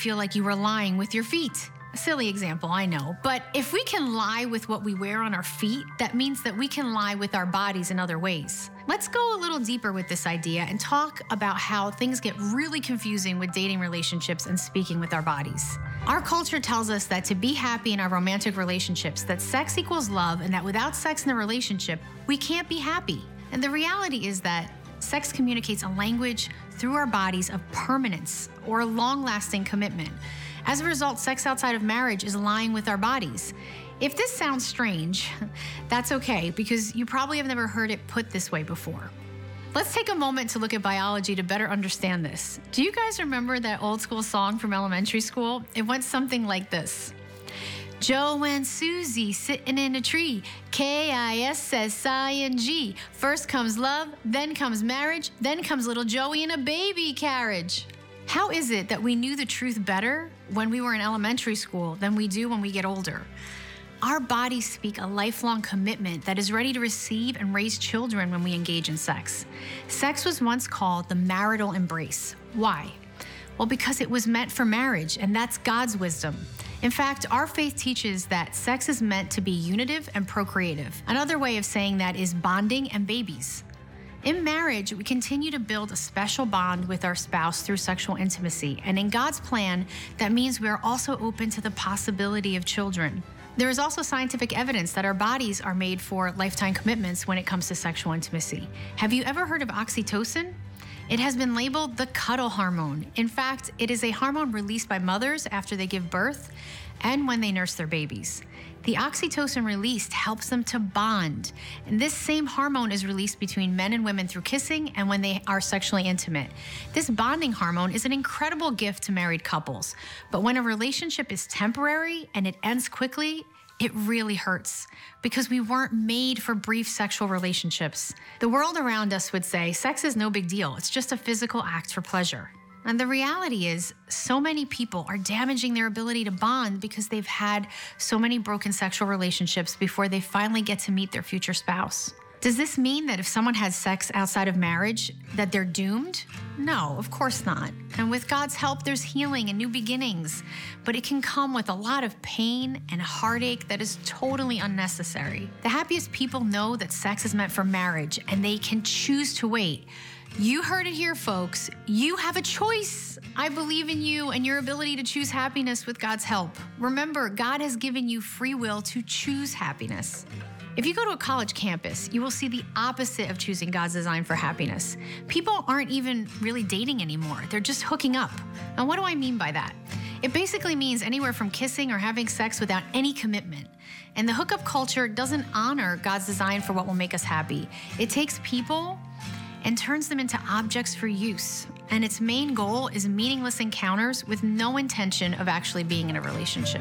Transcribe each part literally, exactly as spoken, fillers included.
feel like you were lying with your feet. A silly example, I know. But if we can lie with what we wear on our feet, that means that we can lie with our bodies in other ways. Let's go a little deeper with this idea and talk about how things get really confusing with dating relationships and speaking with our bodies. Our culture tells us that to be happy in our romantic relationships, that sex equals love, and that without sex in a relationship, we can't be happy. And the reality is that sex communicates a language through our bodies of permanence or long-lasting commitment. As a result, sex outside of marriage is lying with our bodies. If this sounds strange, that's okay, because you probably have never heard it put this way before. Let's take a moment to look at biology to better understand this. Do you guys remember that old school song from elementary school? It went something like this. Joe and Susie sitting in a tree, K I S S I N G. First comes love, then comes marriage, then comes little Joey in a baby carriage. How is it that we knew the truth better when we were in elementary school than we do when we get older? Our bodies speak a lifelong commitment that is ready to receive and raise children when we engage in sex. Sex was once called the marital embrace. Why? Well, because it was meant for marriage, and that's God's wisdom. In fact, our faith teaches that sex is meant to be unitive and procreative. Another way of saying that is bonding and babies. In marriage, we continue to build a special bond with our spouse through sexual intimacy, and in God's plan, that means we are also open to the possibility of children. There is also scientific evidence that our bodies are made for lifetime commitments when it comes to sexual intimacy. Have you ever heard of oxytocin? It has been labeled the cuddle hormone. In fact, it is a hormone released by mothers after they give birth and when they nurse their babies. The oxytocin released helps them to bond. And this same hormone is released between men and women through kissing and when they are sexually intimate. This bonding hormone is an incredible gift to married couples. But when a relationship is temporary and it ends quickly, it really hurts because we weren't made for brief sexual relationships. The world around us would say sex is no big deal. It's just a physical act for pleasure. And the reality is, so many people are damaging their ability to bond because they've had so many broken sexual relationships before they finally get to meet their future spouse. Does this mean that if someone has sex outside of marriage, that they're doomed? No, of course not. And with God's help, there's healing and new beginnings. But it can come with a lot of pain and heartache that is totally unnecessary. The happiest people know that sex is meant for marriage, and they can choose to wait. You heard it here, folks. You have a choice. I believe in you and your ability to choose happiness with God's help. Remember, God has given you free will to choose happiness. If you go to a college campus, you will see the opposite of choosing God's design for happiness. People aren't even really dating anymore. They're just hooking up. Now, what do I mean by that? It basically means anywhere from kissing or having sex without any commitment. And the hookup culture doesn't honor God's design for what will make us happy. It takes people and turns them into objects for use. And its main goal is meaningless encounters with no intention of actually being in a relationship.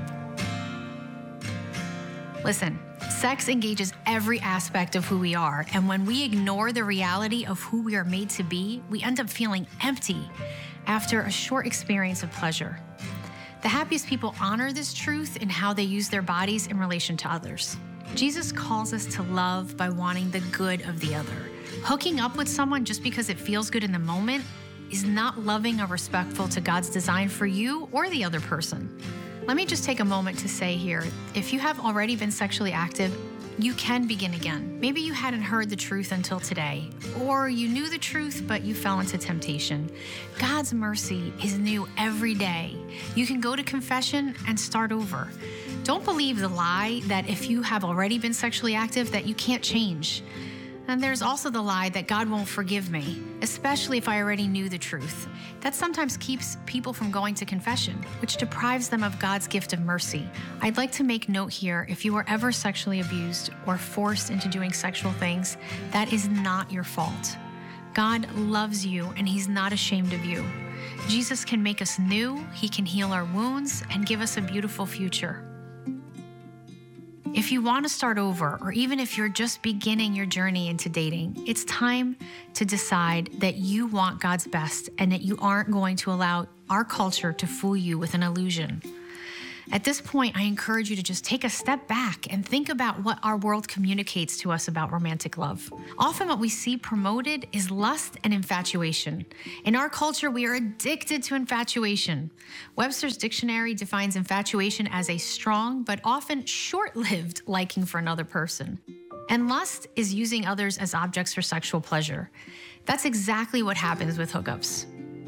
Listen, sex engages every aspect of who we are, and when we ignore the reality of who we are made to be, we end up feeling empty after a short experience of pleasure. The happiest people honor this truth in how they use their bodies in relation to others. Jesus calls us to love by wanting the good of the other. Hooking up with someone just because it feels good in the moment is not loving or respectful to God's design for you or the other person. Let me just take a moment to say here, if you have already been sexually active, you can begin again. Maybe you hadn't heard the truth until today, or you knew the truth, but you fell into temptation. God's mercy is new every day. You can go to confession and start over. Don't believe the lie that if you have already been sexually active, that you can't change. And there's also the lie that God won't forgive me, especially if I already knew the truth. That sometimes keeps people from going to confession, which deprives them of God's gift of mercy. I'd like to make note here, if you were ever sexually abused or forced into doing sexual things, that is not your fault. God loves you and He's not ashamed of you. Jesus can make us new, He can heal our wounds, and give us a beautiful future. If you want to start over, or even if you're just beginning your journey into dating, it's time to decide that you want God's best and that you aren't going to allow our culture to fool you with an illusion. At this point, I encourage you to just take a step back and think about what our world communicates to us about romantic love. Often what we see promoted is lust and infatuation. In our culture, we are addicted to infatuation. Webster's dictionary defines infatuation as a strong but often short-lived liking for another person. And lust is using others as objects for sexual pleasure. That's exactly what happens with hookups.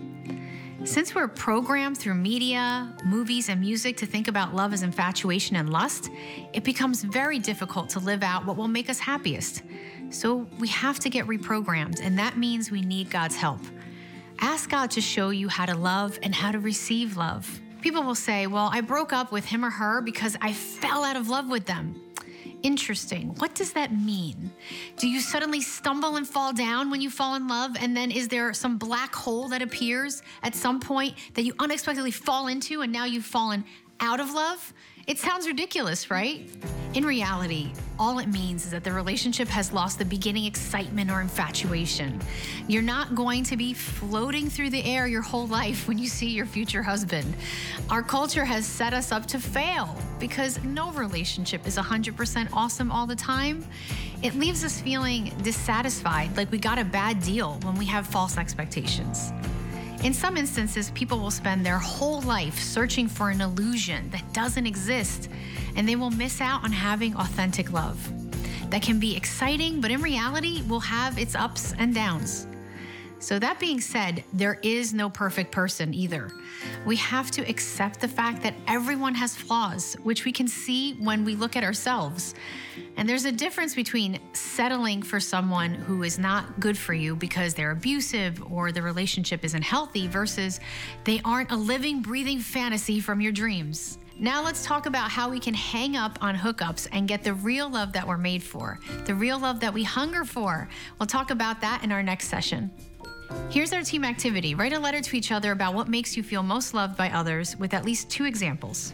Since we're programmed through media, movies, and music to think about love as infatuation and lust, it becomes very difficult to live out what will make us happiest. So we have to get reprogrammed, and that means we need God's help. Ask God to show you how to love and how to receive love. People will say, well, I broke up with him or her because I fell out of love with them. Interesting. What does that mean? Do you suddenly stumble and fall down when you fall in love? And then is there some black hole that appears at some point that you unexpectedly fall into and now you've fallen out of love? It sounds ridiculous, right? In reality, all it means is that the relationship has lost the beginning excitement or infatuation. You're not going to be floating through the air your whole life when you see your future husband. Our culture has set us up to fail because no relationship is one hundred percent awesome all the time. It leaves us feeling dissatisfied, like we got a bad deal when we have false expectations. In some instances, people will spend their whole life searching for an illusion that doesn't exist, and they will miss out on having authentic love. That can be exciting, but in reality, will have its ups and downs. So that being said, there is no perfect person either. We have to accept the fact that everyone has flaws, which we can see when we look at ourselves. And there's a difference between settling for someone who is not good for you because they're abusive or the relationship isn't healthy versus they aren't a living, breathing fantasy from your dreams. Now let's talk about how we can hang up on hookups and get the real love that we're made for, the real love that we hunger for. We'll talk about that in our next session. Here's our team activity. Write a letter to each other about what makes you feel most loved by others with at least two examples.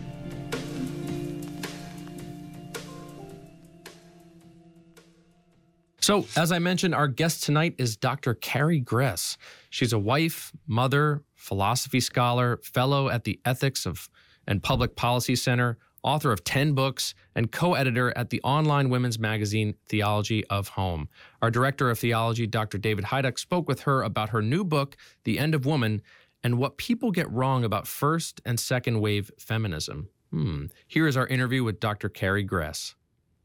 So, as I mentioned, our guest tonight is Doctor Carrie Gress. She's a wife, mother, philosophy scholar, fellow at the Ethics of and Public Policy Center, author of ten books, and co-editor at the online women's magazine, Theology of Home. Our director of theology, Doctor David Heiduck, spoke with her about her new book, The End of Woman, and what people get wrong about first and second wave feminism. Hmm. Here is our interview with Doctor Carrie Gress.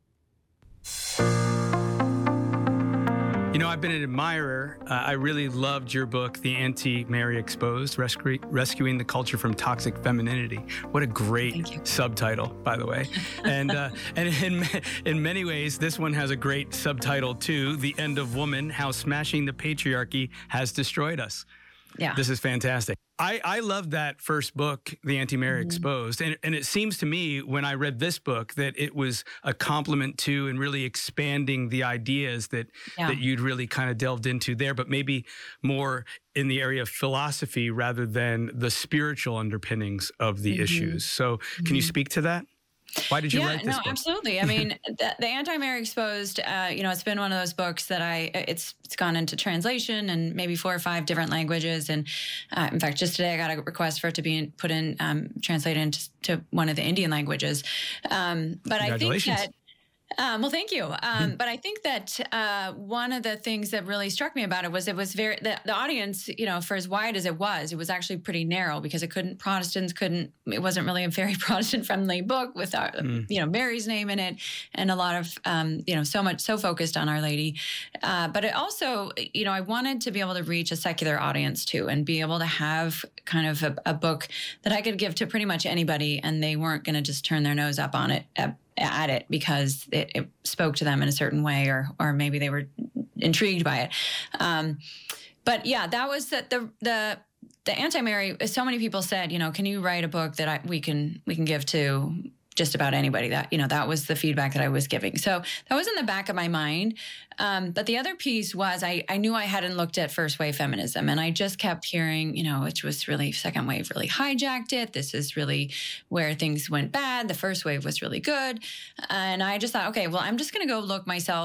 You know, I've been an admirer. Uh, I really loved your book, The Anti-Mary Exposed, Rescu- Rescuing the Culture from Toxic Femininity. What a great subtitle, by the way. and uh, and in, in many ways, this one has a great subtitle, too, The End of Woman, How Smashing the Patriarchy Has Destroyed Us. Yeah. This is fantastic. I, I love that first book, The Anti-Mary mm-hmm. Exposed. And, and it seems to me when I read this book that it was a compliment to and really expanding the ideas that, yeah. that you'd really kind of delved into there, but maybe more in the area of philosophy rather than the spiritual underpinnings of the mm-hmm. issues. So can mm-hmm. you speak to that? Why did you yeah, write this no, book? Absolutely. I mean, the, the Anti-Mary Exposed, uh, you know, it's been one of those books that I, it's it's gone into translation in maybe four or five different languages. And uh, in fact, just today I got a request for it to be put in, um, translated into to one of the Indian languages. Um, but I think that Um, well, thank you. Um, but I think that uh, one of the things that really struck me about it was it was very, the, the audience, you know, for as wide as it was, it was actually pretty narrow because it couldn't, Protestants couldn't, it wasn't really a very Protestant friendly book with our, mm. you know, Mary's name in it and a lot of, um, you know, so much, so focused on Our Lady. Uh, but it also, you know, I wanted to be able to reach a secular audience too and be able to have kind of a, a book that I could give to pretty much anybody and they weren't going to just turn their nose up on it at, at it because it, it spoke to them in a certain way or or maybe they were intrigued by it. Um, but yeah, that was the, the, the, the Anti-Mary, so many people said, you know, can you write a book that I, we can, we can give to just about anybody? That, you know, that was the feedback that I was giving. So that was in the back of my mind. Um, but the other piece was I, I knew I hadn't looked at first wave feminism and I just kept hearing, you know, which was really second wave really hijacked it. This is really where things went bad. The first wave was really good. And I just thought, okay, well, I'm just going to go look myself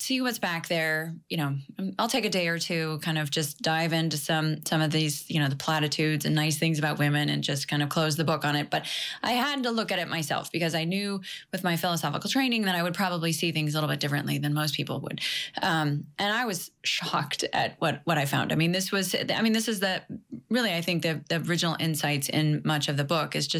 see what's back there. You know, I'll take a day or two, kind of just dive into some some of these, you know, the platitudes and nice things about women, and just kind of close the book on it. But I had to look at it myself, because I knew with my philosophical training that I would probably see things a little bit differently than most people would. Um, and I was shocked at what what I found. I mean, this was, I mean, this is the really, I think the the original insights in much of the book is just